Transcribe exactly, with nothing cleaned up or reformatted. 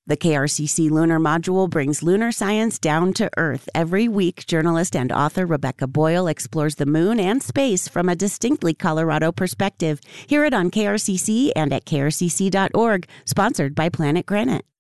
The K R C C Lunar Module brings lunar science down to Earth. Every week, journalist and author Rebecca Boyle explores the moon and space from a distinctly Colorado perspective. Hear it on K R C C and at K R C C dot org, sponsored by Planet Granite.